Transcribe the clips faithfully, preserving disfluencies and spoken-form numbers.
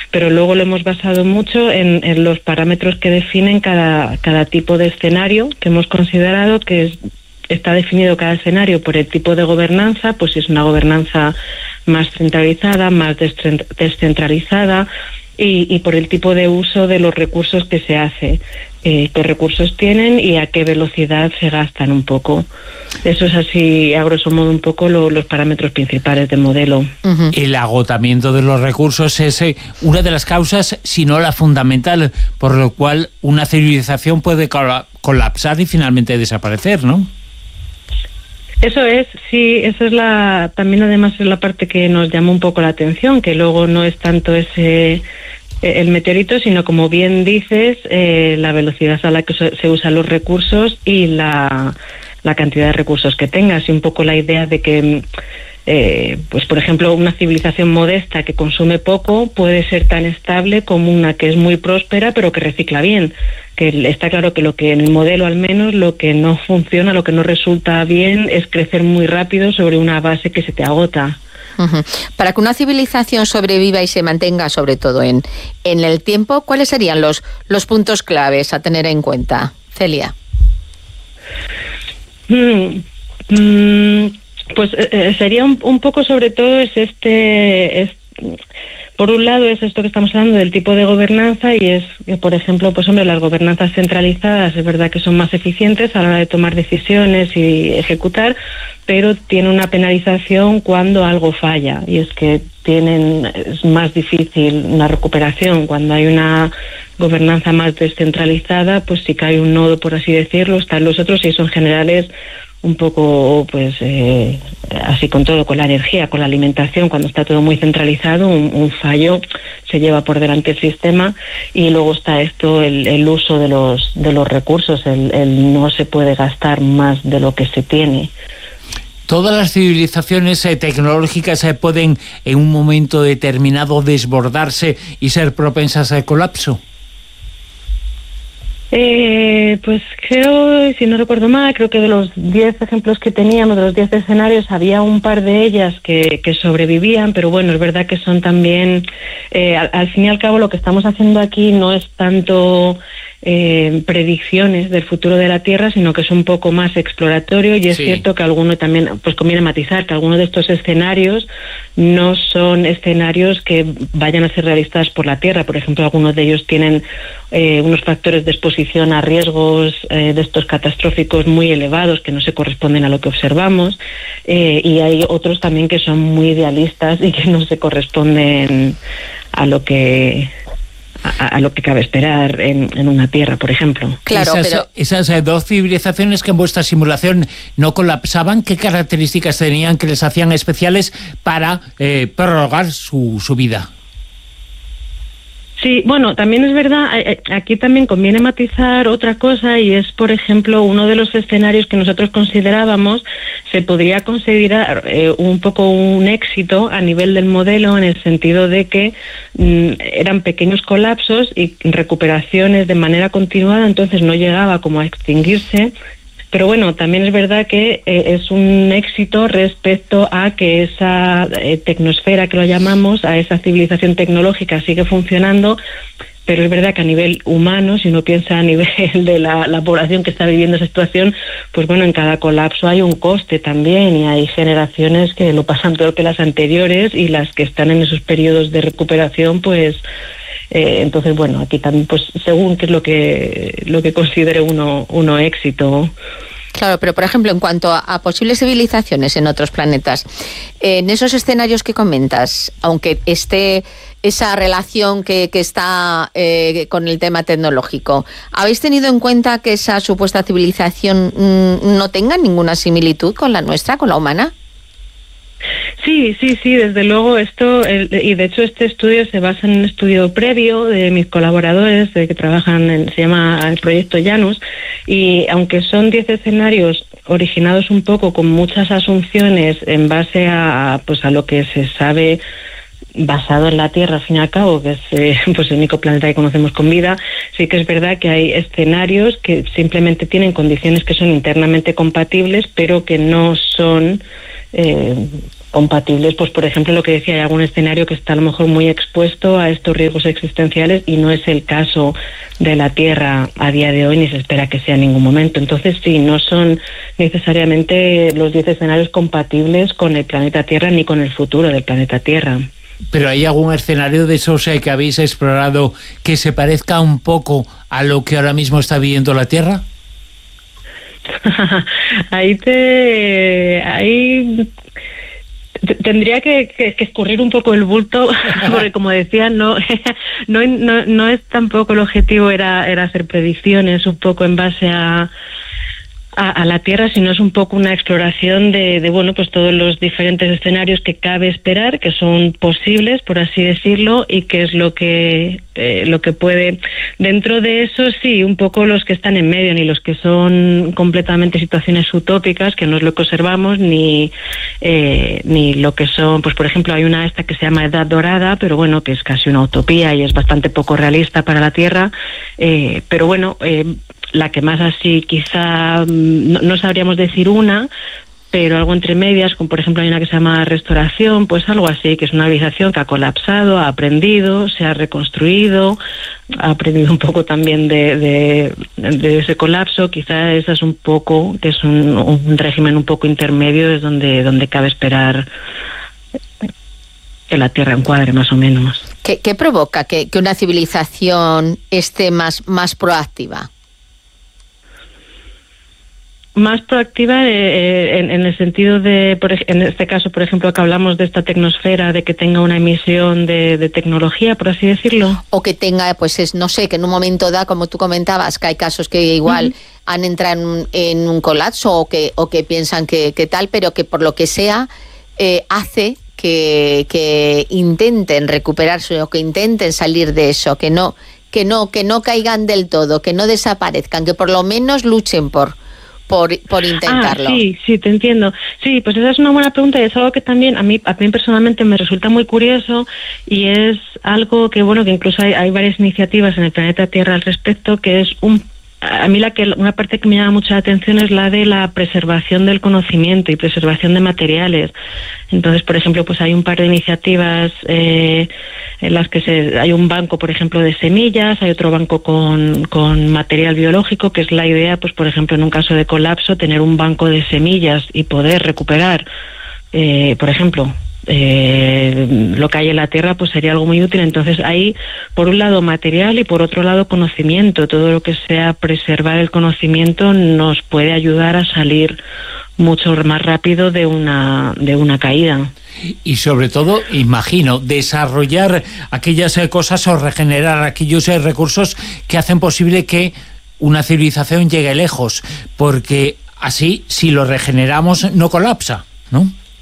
pero luego lo hemos basado mucho en, en los parámetros que definen cada, cada tipo de escenario, que hemos considerado que es, está definido cada escenario por el tipo de gobernanza, pues si es una gobernanza más centralizada, más descentralizada, y, y por el tipo de uso de los recursos que se hace, eh, qué recursos tienen y a qué velocidad se gastan un poco. Eso es así, a grosso modo, un poco lo, los parámetros principales del modelo. Uh-huh. El agotamiento de los recursos es eh, una de las causas, si no la fundamental, por lo cual una civilización puede colapsar y finalmente desaparecer, ¿no? Eso es, sí, esa es la, también además es la parte que nos llamó un poco la atención, que luego no es tanto ese el meteorito, sino como bien dices, eh, la velocidad a la que se usan los recursos y la, la cantidad de recursos que tengas, y un poco la idea de que, eh, pues por ejemplo, una civilización modesta que consume poco puede ser tan estable como una que es muy próspera pero que recicla bien. Que está claro que lo que en el modelo, al menos, lo que no funciona, lo que no resulta bien es crecer muy rápido sobre una base que se te agota. Uh-huh. Para que una civilización sobreviva y se mantenga, sobre todo en, en el tiempo, ¿cuáles serían los, los puntos claves a tener en cuenta, Celia? Mm, mm, pues eh, sería un, un poco, sobre todo, es este... Es, por un lado es esto que estamos hablando del tipo de gobernanza, y es que, por ejemplo, pues hombre, las gobernanzas centralizadas es verdad que son más eficientes a la hora de tomar decisiones y ejecutar, pero tiene una penalización cuando algo falla, y es que tienen es más difícil una recuperación. Cuando hay una gobernanza más descentralizada, pues si cae un nodo, por así decirlo, están los otros, y eso en general es un poco, pues, eh, así con todo, con la energía, con la alimentación, cuando está todo muy centralizado, un, un fallo se lleva por delante el sistema. Y luego está esto, el, el uso de los de los recursos, el, el no se puede gastar más de lo que se tiene. ¿Todas las civilizaciones eh, tecnológicas eh, pueden en un momento determinado desbordarse y ser propensas al colapso? Eh, pues creo, si no recuerdo mal, creo que de los diez ejemplos que teníamos, de los diez escenarios, había un par de ellas que, que sobrevivían, pero bueno, es verdad que son también, eh, al, al fin y al cabo, lo que estamos haciendo aquí no es tanto eh, predicciones del futuro de la Tierra, sino que es un poco más exploratorio, y es sí. cierto que alguno también, pues conviene matizar, que algunos de estos escenarios no son escenarios que vayan a ser realizados por la Tierra. Por ejemplo, algunos de ellos tienen eh, unos factores de exposición a riesgos eh, de estos catastróficos muy elevados que no se corresponden a lo que observamos, eh, y hay otros también que son muy idealistas y que no se corresponden a lo que a, a lo que cabe esperar en, en una Tierra, por ejemplo. Claro, esas, pero esas dos civilizaciones que en vuestra simulación no colapsaban, ¿qué características tenían que les hacían especiales para eh, prorrogar su, su vida? Sí, bueno, también es verdad, aquí también conviene matizar otra cosa, y es, por ejemplo, uno de los escenarios que nosotros considerábamos se podría considerar eh, un poco un éxito a nivel del modelo, en el sentido de que mm, eran pequeños colapsos y recuperaciones de manera continuada, entonces no llegaba como a extinguirse. Pero bueno, también es verdad que eh, es un éxito respecto a que esa eh, tecnosfera, que lo llamamos, a esa civilización tecnológica sigue funcionando, pero es verdad que a nivel humano, si uno piensa a nivel de la, la población que está viviendo esa situación, pues bueno, en cada colapso hay un coste también, y hay generaciones que lo pasan peor que las anteriores, y las que están en esos periodos de recuperación, pues... Eh, entonces, bueno, aquí también, pues según qué es lo que lo que considere uno uno éxito. Claro, pero por ejemplo, en cuanto a, a posibles civilizaciones en otros planetas, eh, en esos escenarios que comentas, aunque esté esa relación que, que está eh, con el tema tecnológico, ¿habéis tenido en cuenta que esa supuesta civilización mmm, no tenga ninguna similitud con la nuestra, con la humana? Sí, sí, sí, desde luego esto, el, y de hecho este estudio se basa en un estudio previo de mis colaboradores de que trabajan en, se llama el proyecto Janus, y aunque son diez escenarios originados un poco con muchas asunciones en base a, pues a lo que se sabe basado en la Tierra, al fin y al cabo, que es eh, pues el único planeta que conocemos con vida, sí que es verdad que hay escenarios que simplemente tienen condiciones que son internamente compatibles, pero que no son... Eh, compatibles, pues por ejemplo lo que decía, hay algún escenario que está a lo mejor muy expuesto a estos riesgos existenciales y no es el caso de la Tierra a día de hoy, ni se espera que sea en ningún momento. Entonces sí, no son necesariamente los diez escenarios compatibles con el planeta Tierra ni con el futuro del planeta Tierra. ¿Pero hay algún escenario de esos eh, que habéis explorado que se parezca un poco a lo que ahora mismo está viviendo la Tierra? ahí te... ahí... Tendría que, que, que escurrir un poco el bulto, porque como decía, no, no, no, no es tampoco el objetivo era, era hacer predicciones un poco en base a, a, a la Tierra, sino es un poco una exploración de, de, bueno, pues todos los diferentes escenarios que cabe esperar, que son posibles, por así decirlo, y que es lo que, eh, lo que puede, dentro de eso sí, un poco los que están en medio, ni los que son completamente situaciones utópicas, que no es lo que observamos, ni, eh, ni lo que son, pues por ejemplo hay una esta que se llama Edad Dorada, pero bueno, que es casi una utopía y es bastante poco realista para la Tierra, eh, pero bueno, eh, la que más así quizá no, no sabríamos decir una, pero algo entre medias, como por ejemplo hay una que se llama Restauración, pues algo así, que es una civilización que ha colapsado, ha aprendido, se ha reconstruido, ha aprendido un poco también de, de, de ese colapso. Quizá esa es un poco, que es un, un régimen un poco intermedio, es donde, donde cabe esperar que la Tierra encuadre más o menos. ¿Qué, qué provoca que, que una civilización esté más, más proactiva? Más proactiva eh, en, en el sentido de, por, en este caso, por ejemplo, que hablamos de esta tecnosfera, de que tenga una emisión de, de tecnología, por así decirlo. O que tenga, pues es, no sé, que en un momento da, como tú comentabas, que hay casos que igual uh-huh. han entrado en un, en un colapso o que, o que piensan que, que tal, pero que por lo que sea eh, hace que, que intenten recuperarse o que intenten salir de eso, que no, que no, que no caigan del todo, que no desaparezcan, que por lo menos luchen por Por, por intentarlo. Ah, sí, sí, te entiendo. Sí, pues esa es una buena pregunta y es algo que también a mí, a mí personalmente me resulta muy curioso y es algo que, bueno, que incluso hay, hay varias iniciativas en el planeta Tierra al respecto, que es un a mí la que una parte que me llama mucha atención es la de la preservación del conocimiento y preservación de materiales. Entonces, por ejemplo, pues hay un par de iniciativas eh, en las que se, hay un banco, por ejemplo, de semillas, hay otro banco con, con material biológico, que es la idea, pues por ejemplo, en un caso de colapso, tener un banco de semillas y poder recuperar, eh, por ejemplo, Eh, lo que hay en la Tierra, pues sería algo muy útil. Entonces hay por un lado material y por otro lado conocimiento. Todo lo que sea preservar el conocimiento nos puede ayudar a salir mucho más rápido de una de una caída. Y sobre todo, imagino, desarrollar aquellas cosas o regenerar aquellos recursos que hacen posible que una civilización llegue lejos, porque así, si lo regeneramos, no colapsa, ¿no?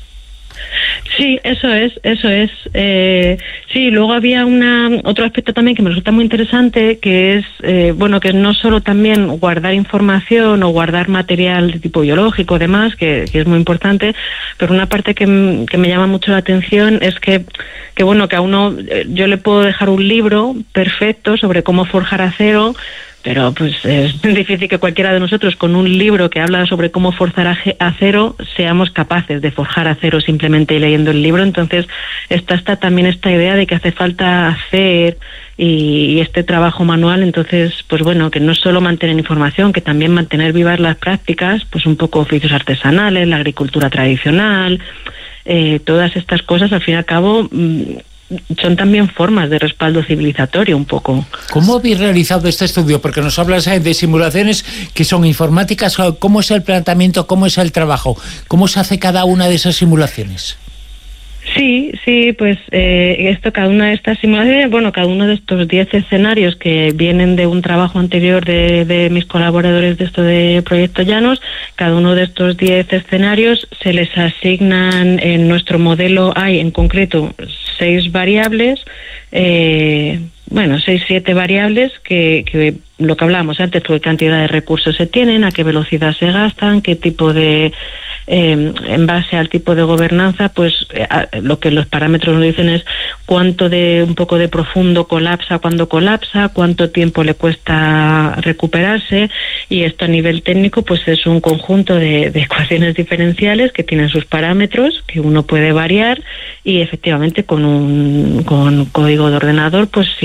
Sí, eso es, eso es. Eh, sí, luego había una otro aspecto también que me resulta muy interesante, que es, eh, bueno, que no solo también guardar información o guardar material de tipo biológico, demás, que, que es muy importante, pero una parte que, que me llama mucho la atención es que, que, bueno, que a uno, yo le puedo dejar un libro perfecto sobre cómo forjar acero, pero pues es difícil que cualquiera de nosotros con un libro que habla sobre cómo forjar acero seamos capaces de forjar acero simplemente leyendo el libro. Entonces está, está también esta idea de que hace falta hacer y, y este trabajo manual. Entonces, pues bueno, que no es solo mantener información, que también mantener vivas las prácticas, pues un poco oficios artesanales, la agricultura tradicional, eh, todas estas cosas al fin y al cabo son también formas de respaldo civilizatorio un poco. ¿Cómo habéis realizado este estudio? Porque nos hablas de simulaciones que son informáticas. ¿Cómo es el planteamiento? ¿Cómo es el trabajo? ¿Cómo se hace cada una de esas simulaciones? Sí, sí, pues eh, esto, cada una de estas simulaciones, bueno, cada uno de estos diez escenarios que vienen de un trabajo anterior de, de mis colaboradores de esto de Proyecto Llanos, cada uno de estos diez escenarios se les asignan, en nuestro modelo hay en concreto seis variables, eh, bueno, seis, siete variables que, que lo que hablábamos antes, qué cantidad de recursos se tienen, a qué velocidad se gastan, qué tipo de eh, en base al tipo de gobernanza, pues eh, lo que los parámetros nos dicen es cuánto de un poco de profundo colapsa cuando colapsa, cuánto tiempo le cuesta recuperarse, y esto a nivel técnico pues es un conjunto de, de ecuaciones diferenciales que tienen sus parámetros que uno puede variar, y efectivamente con un con código de ordenador pues